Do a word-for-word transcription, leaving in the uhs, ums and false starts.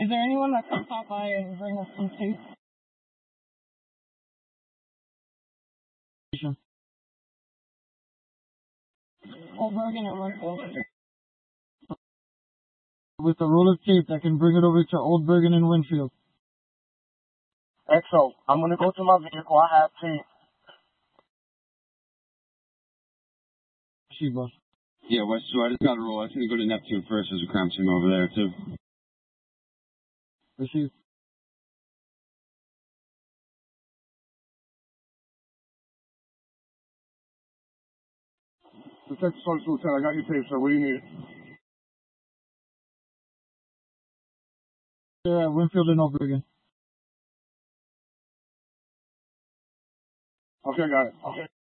Is there anyone that can stop by and bring us some tape? Old Bergen at Winfield. With a roll of tape that can bring it over to Old Bergen and Winfield. X O, I'm gonna go to my vehicle. I have tape. She boss. Yeah, West two, I just got a roll. I was gonna go to Neptune first. There's a crime scene over there, too. Receive. Detective Sergeant Lieutenant, I got your tape, sir. What do you need? Yeah, Winfield and Old Bergen. Okay, I got it. Okay.